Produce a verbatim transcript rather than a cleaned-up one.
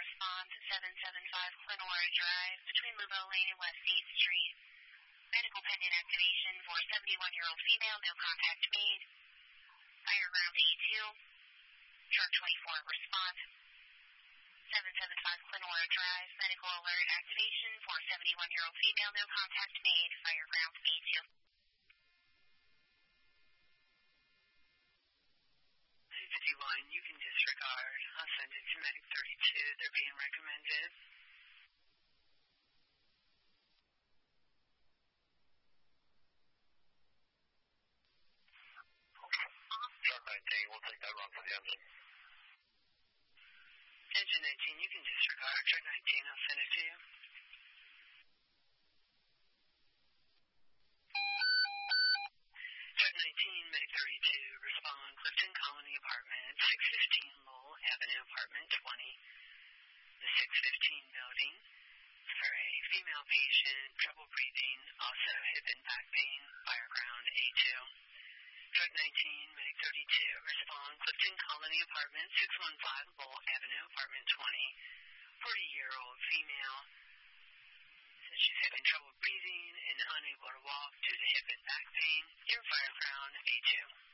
respond to seven seven five Glenora Drive between Lubo Lane and West eighth Street. Medical pendant activation for seventy-one-year-old female, no contact made. Fire ground A two. Truck twenty-four respond. seven seven five Glenora Drive, medical alert activation for seventy-one-year-old female, no contact made. Fire ground A two. two fifty-one, you can disregard. I'll send it to Medic thirty-two. They're being recommended. Truck nineteen, we'll take that run for the engine. Engine nineteen, you can disregard. Truck nineteen, I'll send it to you. Truck nineteen, Medic thirty-two, respond. Clifton Colony Apartment, six fifteen Lowell Avenue, Apartment twenty. The six fifteen building. For a female patient, trouble breathing, also hip and back pain, fire ground A two. Truck nineteen, Medic thirty-two, respond. Clifton Colony Apartment, six fifteen Lowell Avenue, Apartment twenty. forty-year-old female. Says she's having trouble breathing and unable to walk due to hip and back pain. Your fire ground A two.